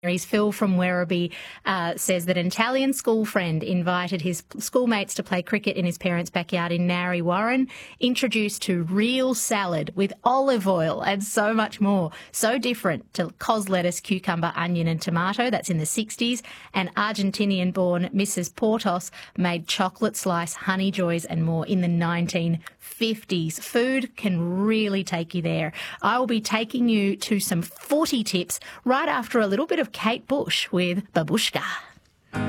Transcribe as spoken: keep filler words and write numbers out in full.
Phil from Werribee uh, says that an Italian school friend invited his schoolmates to play cricket in his parents' backyard in Narre Warren, introduced to real salad with olive oil and so much more. So different to cos lettuce, cucumber, onion and tomato. That's in the sixties. And Argentinian-born Missus Portos made chocolate slice, honey joys and more in the nineteen fifties. Food can really take you there. I will be taking you to some footy tips right after a little bit of Kate Bush with Babushka.